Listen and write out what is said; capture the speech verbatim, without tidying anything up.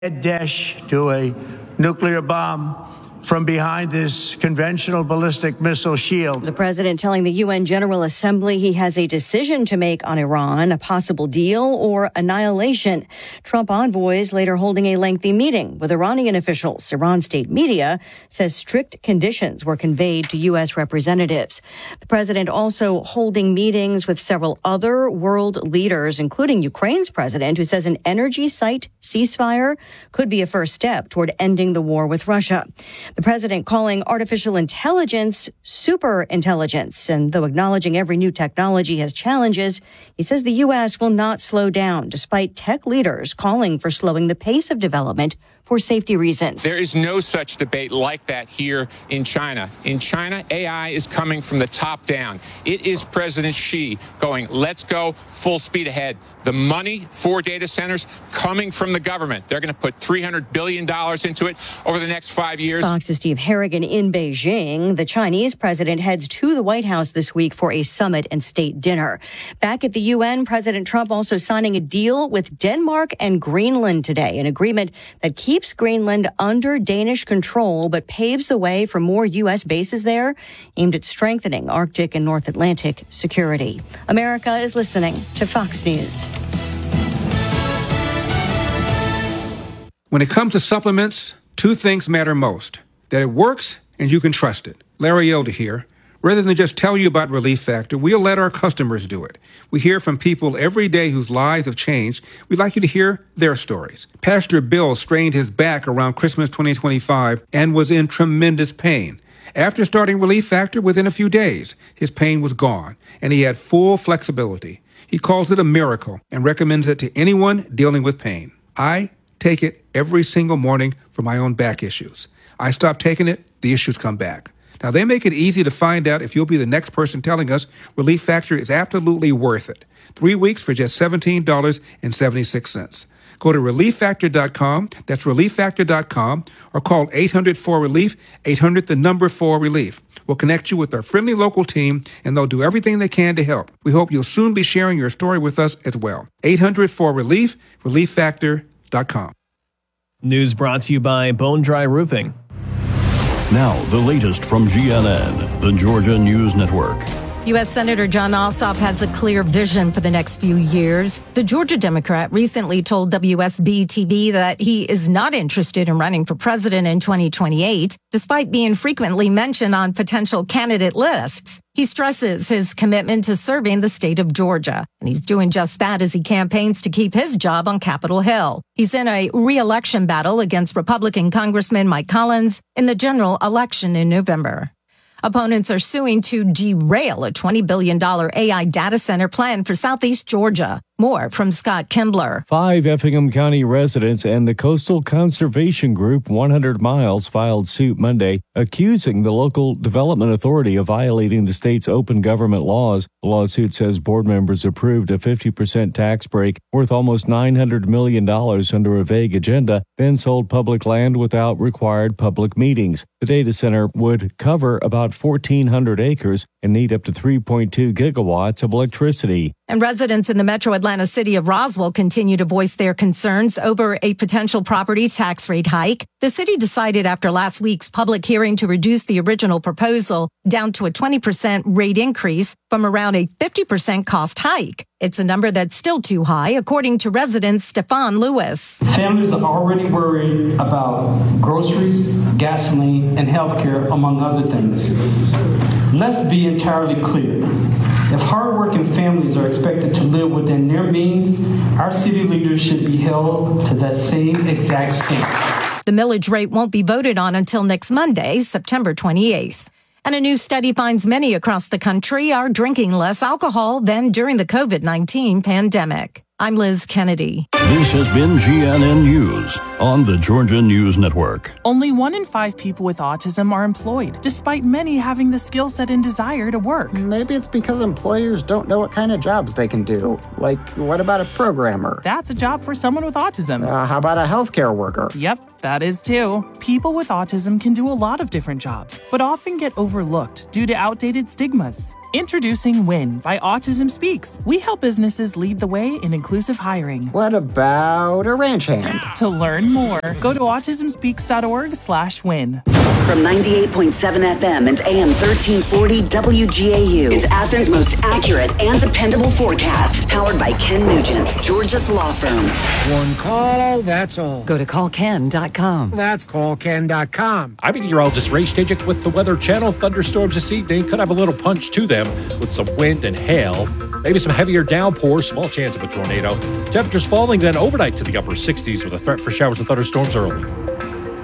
Daesh to a nuclear bomb from behind this conventional ballistic missile shield. The president telling the U N General Assembly he has a decision to make on Iran, a possible deal or annihilation. Trump envoys later holding a lengthy meeting with Iranian officials. Iran state media says strict conditions were conveyed to U S representatives. The president also holding meetings with several other world leaders, including Ukraine's president, who says an energy site ceasefire could be a first step toward ending the war with Russia. The president calling artificial intelligence super intelligence. And though acknowledging every new technology has challenges, he says the U S will not slow down, despite tech leaders calling for slowing the pace of development for safety reasons. There is no such debate like that here in China. In China, A I is coming from the top down. It is President Xi going, let's go full speed ahead. The money for data centers coming from the government. They're going to put three hundred billion dollars into it over the next five years. Fox's Steve Harrigan in Beijing. The Chinese president heads to the White House this week for a summit and state dinner. Back at the U N, President Trump also signing a deal with Denmark and Greenland today, an agreement that keeps Greenland under Danish control but paves the way for more U S bases there, aimed at strengthening Arctic and North Atlantic security. America is listening to Fox News. When it comes to supplements, two things matter most: that it works and you can trust it. Larry Elder here. Rather than just tell you about Relief Factor, we'll let our customers do it. We hear from people every day whose lives have changed. We'd like you to hear their stories. Pastor Bill strained his back around Christmas twenty twenty-five and was in tremendous pain. After starting Relief Factor, within a few days, his pain was gone, and he had full flexibility. He calls it a miracle and recommends it to anyone dealing with pain. I take it every single morning for my own back issues. I stop taking it, the issues come back. Now, they make it easy to find out if you'll be the next person telling us Relief Factor is absolutely worth it. Three weeks for just seventeen dollars and seventy-six cents. Go to relief factor dot com, that's relief factor dot com, or call eight hundred four relief, eight hundred the number four relief. We'll connect you with our friendly local team, and they'll do everything they can to help. We hope you'll soon be sharing your story with us as well. eight hundred four relief, relief factor dot com. News brought to you by Bone Dry Roofing. Now, the latest from G N N, the Georgia News Network. U S. Senator Jon Ossoff has a clear vision for the next few years. The Georgia Democrat recently told W S B T V that he is not interested in running for president in twenty twenty-eight, despite being frequently mentioned on potential candidate lists. He stresses his commitment to serving the state of Georgia, and he's doing just that as he campaigns to keep his job on Capitol Hill. He's in a re-election battle against Republican Congressman Mike Collins in the general election in November. Opponents are suing to derail a twenty billion dollars A I data center plan for Southeast Georgia. More from Scott Kimbler. Five Effingham County residents and the Coastal Conservation Group one hundred miles filed suit Monday, accusing the local development authority of violating the state's open government laws. The lawsuit says board members approved a fifty percent tax break worth almost nine hundred million dollars under a vague agenda, then sold public land without required public meetings. The data center would cover about fourteen hundred acres and need up to three point two gigawatts of electricity. And residents in the metro Atlanta city of Roswell continue to voice their concerns over a potential property tax rate hike. The city decided after last week's public hearing to reduce the original proposal down to a twenty percent rate increase from around a fifty percent cost hike. It's a number that's still too high, according to resident Stefan Lewis. Families are already worried about groceries, gasoline, and healthcare, among other things. Let's be entirely clear. If hardworking families are expected to live within their means, our city leaders should be held to that same exact standard. The millage rate won't be voted on until next Monday, September twenty-eighth. And a new study finds many across the country are drinking less alcohol than during the covid nineteen pandemic. I'm Liz Kennedy. This has been G N N News on the Georgia News Network. Only one in five people with autism are employed, despite many having the skill set and desire to work. Maybe it's because employers don't know what kind of jobs they can do. Like, what about a programmer? That's a job for someone with autism. Uh, how about a healthcare worker? Yep. That is too. People with autism can do a lot of different jobs, but often get overlooked due to outdated stigmas. Introducing WIN by Autism Speaks. We help businesses lead the way in inclusive hiring. What about a ranch hand? To learn more, go to autismspeaks.org slash win. From ninety-eight point seven F M and A M thirteen forty W G A U, it's Athens' most accurate and dependable forecast. Powered by Ken Nugent, Georgia's law firm. One call, that's all. Go to call ken dot com. That's call ken dot com. I'm meteorologist Ray Stajic with the Weather Channel. Thunderstorms this evening could have a little punch to them with some wind and hail. Maybe some heavier downpours, small chance of a tornado. Temperatures falling then overnight to the upper sixties with a threat for showers and thunderstorms early.